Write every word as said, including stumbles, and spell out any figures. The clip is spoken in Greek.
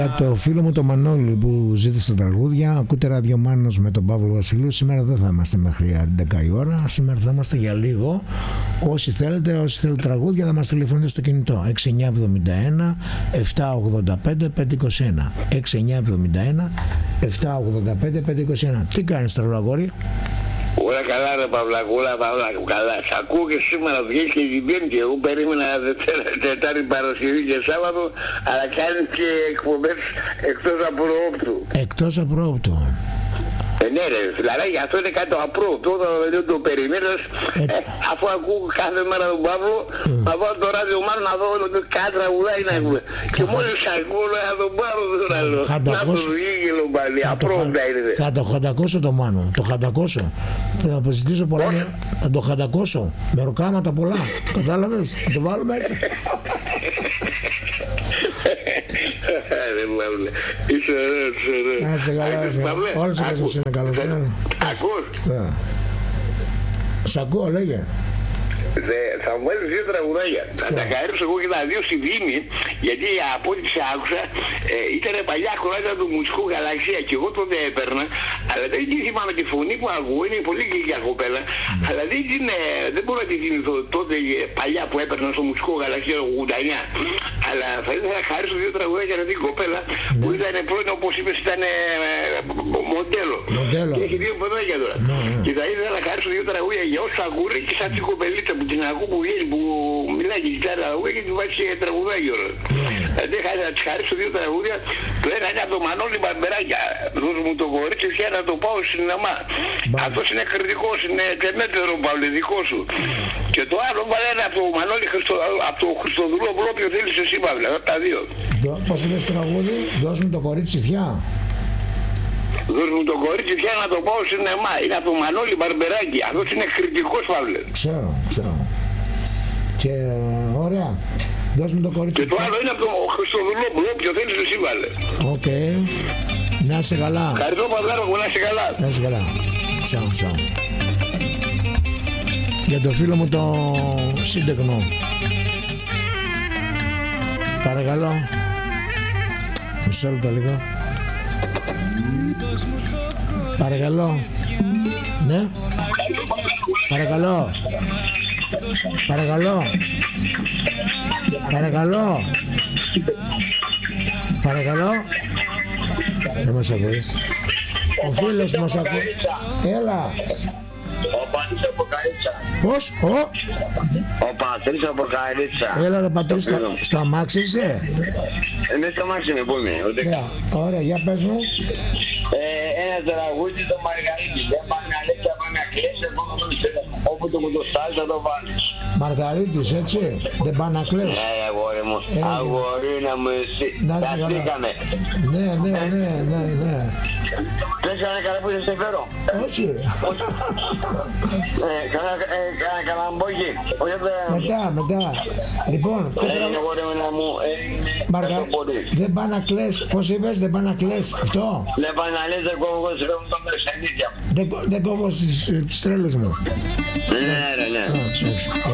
Το φίλο μου το Μανώλη που ζήτησε τα τραγούδια, ακούτε Ράδιο Μάνος με τον Παύλο Βασιλείου. Σήμερα δεν θα είμαστε μέχρι έντεκα η ώρα, σήμερα θα είμαστε για λίγο. Όσοι θέλετε, όσοι θέλετε τραγούδια θα μας τηλεφωνείτε στο κινητό έξι εννιά εβδομήντα ένα επτά ογδόντα πέντε πεντακόσια είκοσι ένα έξι εννιά εβδομήντα ένα επτά ογδόντα πέντε πεντακόσια είκοσι ένα. Τι κάνεις τρελό αγόρι? Όλα καλά ρε Παυλακούλα, Παυλακού, καλά. Σ' ακούω και σήμερα βγήκε και την Πέμπτη. Εγώ περίμενα Δευτέρα, Τετάρτη, Παρασκευή και Σάββατο, αλλά κάνεις και εκπομπές εκτός απρόοπτου. Εκτός απρόοπτου. Ε, ναι ρε, δηλαδή γι' αυτό είναι κάτι το απρόοπτο, όταν το περιμένεις, ε, αφού ακούω κάθε μέρα τον Παύλο, mm. να βάλω το ράδιο μάλλον να δω κάτι τραγουδάει να ακούω. Και μόλις ακούω να τον πάρω τώρα λέω, να το βγήκε πάλι, απρόοπτα είναι. Θα το χαντακώσω το Μάνο, το χαντακώσω. Θα αποζητήσω πολλά, θα το χαντακώσω, με ροκάματα πολλά, κατάλαβες, θα το βάλω μέσα. Είσαι ωραίος, ωραίος. Να είσαι καλά, όλος ο κόσμος είναι καλός. Ακούς? Σ' ακούω, λέγε. Θα μου βάλεις δύο τραγουδάκια. Θα τα χαρίσω εγώ και τα δύο στη Δήμη, γιατί από ό,τι σε άκουσα ήταν παλιά κοράκια του μουσικού Γαλαξία και εγώ τότε έπαιρνα, αλλά δεν τη θυμάμαι τη φωνή που ακούω, είναι πολύ γλυκιά κοπέλα, αλλά δεν, είναι, δεν μπορώ να τη θυμηθώ τότε παλιά που έπαιρνα στο μουσικό Γαλαξία το ογδόντα εννιά. Αλλά θα ήθελα να χαρίσω δύο τραγουδάκια για την κοπέλα που ήταν πρώτα, όπως είπες, ήταν μοντέλο. Και έχει δύο παιδάκια τώρα. Και θα ήθελα να χαρίσω δύο τραγουδάκια για όσους ακούνε και σαν την κοπελίτσα που την ακούω που βγαίνει, που μιλάει και κοιτάει τραγούδια και την βάζει και τραγουδάκι όλα. Δηλαδή θα της χαρίσω δύο τραγούδια. Το ένα είναι από το Μανώλη Μπαρμπεράκια. Δώσ' μου το κορίτσι και να το πάω στην αμά. Αυτός είναι κριτικός, είναι τεμέτερο Παύλε, δικό σου. Και το άλλο είναι από το Μανώλη από το Χριστοδουλόπουλο, όποιο θέλεις εσύ Παύλε, από τα δύο. Πώς είναι στο τραγούδι, δώσ' μου το κορίτσι φιά. Δώσ' μου το κορίτσι πια να το πάω στην ΕΜΑ. Είναι από το Μανώλη Μπαρμπεράκη. Αυτός είναι κριτικός Παύλε. Ξέρω, ξέρω. Και ωραία. Δώσ' μου το κορίτσι. Και το άλλο είναι από το Χριστοδουλόπουλο. Όποιο θέλεις εσύ βάλε. Οκ. Να είσαι καλά. Ευχαριστώ Παυλάρο μου, να είσαι καλά. Να είσαι καλά. Τσάου, τσάου. Για το φίλο μου το σύντεκνο. Παρακαλώ. Μισό λεπτό λίγο. Παρακαλώ. Ναι. Παρακαλώ. Παρακαλώ. Παρακαλώ. Παρακαλώ. Δεν μας ακούεις. Ο φίλος μας ακούει. Έλα. Ο Πατρίς από Καρίτσα. Πώς, ο? Ο Πατρίς από Καρίτσα. Έλα ρε Πατρίς, στο, στο αμάξι είσαι? Ναι, στο αμάξι με, πού είμαι. Yeah. Ωραία, για πες μου. Ε, ένα τραγούδι το Μαργαρίτη. Δεν πάνε αλήθεια, πάνε να κλαίσει, όπου το κουτοστάζει θα το βάλεις. Μαργαρίτης, έτσι, δεν πάνε να κλαίσει. Ναι, αγόρι μου, ε, αγορίνα μου εσύ, καθήκαμε. Ναι, ναι, ναι, ναι, ναι. Θες κανένα καλά που δεν σε φέρω? Όχι. Κανένα καλαμπόκι. Μετά, μετά. Λοιπόν, Μαργαρίτη, δεν πάνε να κλαίσει. Πώς είπες, δεν πάνε να κλαίσει, αυτό? Δεν πάνε να λες, δεν κόβω εγώ το μεσανίδια. Δεν κόβω τις τρέλες μου. Ναι, ρε, ναι.